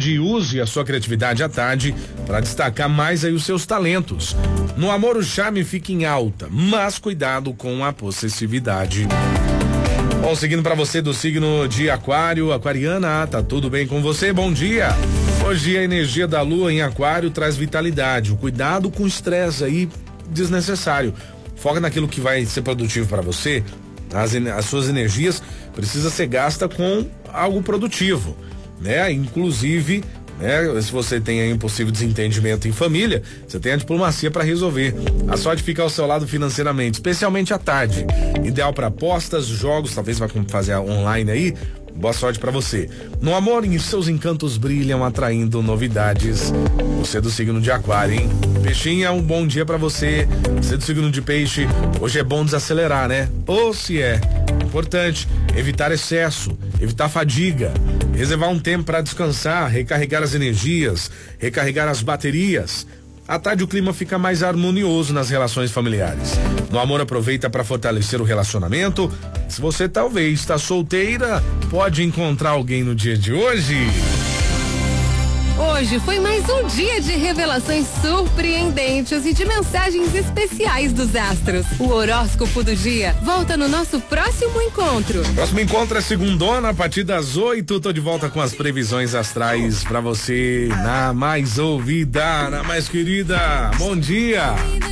tarde, use a sua criatividade à tarde para destacar mais aí os seus talentos. No amor, o charme fica em alta, mas cuidado com a possessividade. Bom, seguindo para você do signo de Aquário, aquariana, tá tudo bem com você? Bom dia. Hoje a energia da lua em Aquário traz vitalidade, o cuidado com o estresse aí desnecessário. Foca naquilo que vai ser produtivo para você. As suas energias precisa ser gasta com algo produtivo, né? Inclusive, né? Se você tem aí um possível desentendimento em família, você tem a diplomacia para resolver. A sorte fica ao seu lado financeiramente, especialmente à tarde. Ideal para apostas, jogos, talvez vai fazer online aí. Boa sorte pra você. No amor, seus encantos brilham, atraindo novidades. Você é do signo de Aquário, hein? Peixinha, um bom dia pra você. Você é do signo de Peixe. Hoje é bom desacelerar, né? Ou se é. Importante evitar excesso, evitar fadiga, reservar um tempo pra descansar, recarregar as energias, recarregar as baterias. À tarde o clima fica mais harmonioso nas relações familiares. No amor, aproveita para fortalecer o relacionamento. Se você talvez está solteira, pode encontrar alguém no dia de hoje. Hoje foi mais um dia de revelações surpreendentes e de mensagens especiais dos astros. O horóscopo do dia volta no nosso próximo encontro. Próximo encontro é segundona, a partir das 8. Tô de volta com as previsões astrais pra você na mais ouvida, na mais querida. Bom dia.